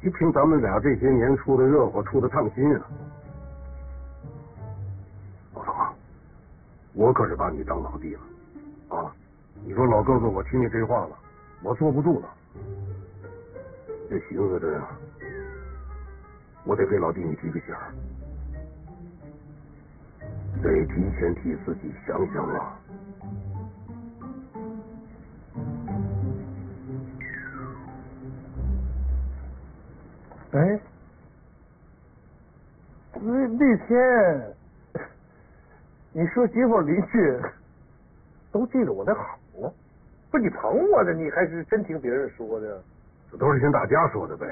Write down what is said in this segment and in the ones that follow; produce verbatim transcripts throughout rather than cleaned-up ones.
就凭咱们俩这些年处的热火，处的烫心啊！老唐啊，我可是把你当老弟了啊！你说老哥哥，我听你这话了，我坐不住了。这寻思着呀，我得给老弟你提个醒儿，得提前替自己想想啊。 哎，那那天你说街坊邻居都记着我的好，不你捧我的，你还是真听别人说的？ 这都是听大家说的呗。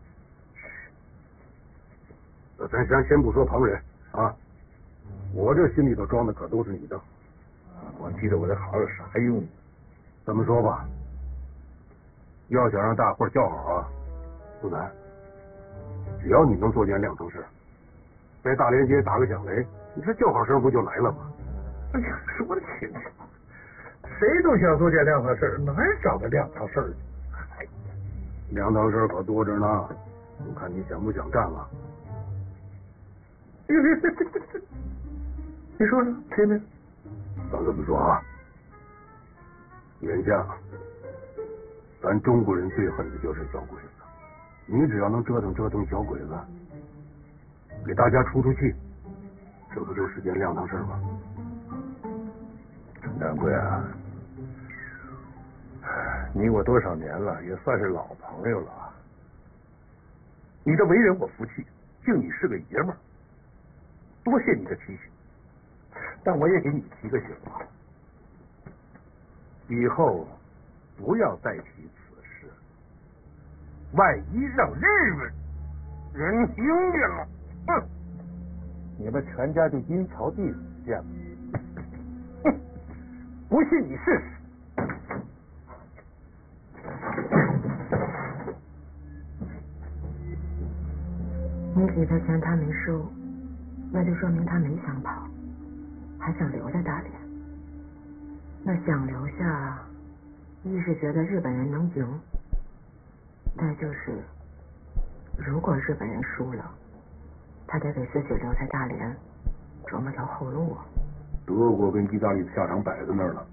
那咱先先不说旁人啊，我这心里头装的可都是你的。 我记得我的好有啥用？ 这么说吧，要想让大伙儿叫好啊，不难。只要你能做件亮堂事，在大连街打个响雷，你这叫好声不就来了吗？ 哎呀，说的轻巧，谁都想做件亮堂事，哪儿找个亮堂事去？哎， 亮堂事可多着呢，就看你想不想干了。 你说说，听听。 咱这么说啊，眼下咱中国人最恨的就是小鬼子。你只要能折腾折腾小鬼子，给大家出出气，这不就是件亮堂事吗？ 陈掌柜啊，你我多少年了，也算是老朋友了啊。你的为人我服气，敬你是个爷们儿，多谢你的提醒。但我也给你提个醒啊，以后不要再提此事，万一让日本人听见了，哼，你们全家就阴曹地府见了。哼，不信你试试。 你给他钱他没收，那就说明他没想跑，还想留在大连。那想留下，一是觉得日本人能赢，再就是如果日本人输了，他得给自己留在大连琢磨条后路啊。 德国跟意大利的下场摆在那儿了，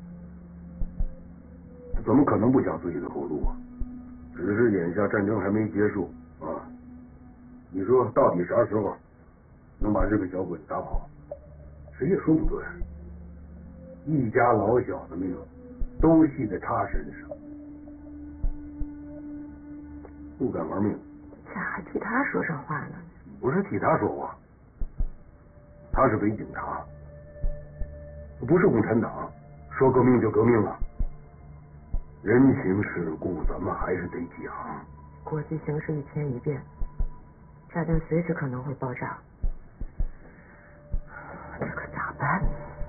怎么可能不想自己的后路啊？只是眼下战争还没结束啊！你说到底啥时候能把这个小鬼子打跑？谁也说不准。一家老小的命都系在他身上，不敢玩命， 咋还替他说上话呢？ 不是替他说话，他是伪警察，不是共产党，说革命就革命了。人情世故咱们还是得讲。 国际形势一天一变，炸弹随时可能会爆炸，这可咋办呢？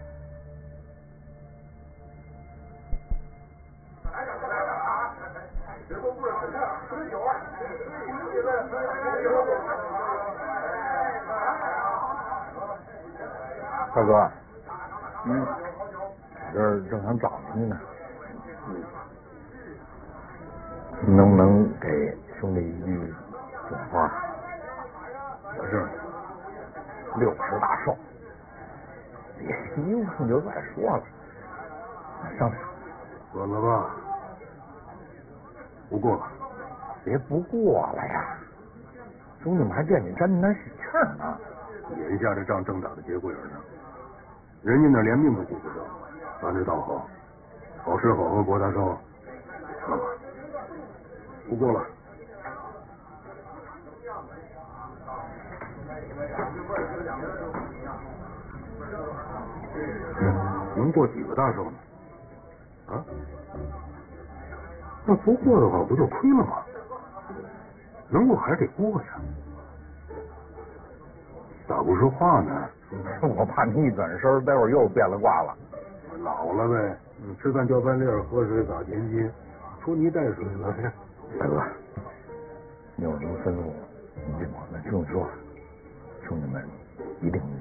大哥，嗯，这儿正想找您呢，嗯，能不能给兄弟一句准话？ 我这六十大寿，别希望就再说了，商量算了吧，不过了。 别不过了呀，兄弟们还惦记沾那喜气呢。 眼下这仗正打的节骨眼上，人家那连命都顾不着，咱这倒好，好吃好喝博大寿，算了，不过了。能过几个大寿呢？啊？那不过的话，不就亏了吗？能过还是得过呀。咋不说话呢？ 我怕你一转身，待会儿又变了卦了。 老了呗，嗯，吃饭掉饭粒儿，喝水洒千金，拖泥带水了。 大哥，你有什么吩咐，你尽管的听我说，兄弟们一定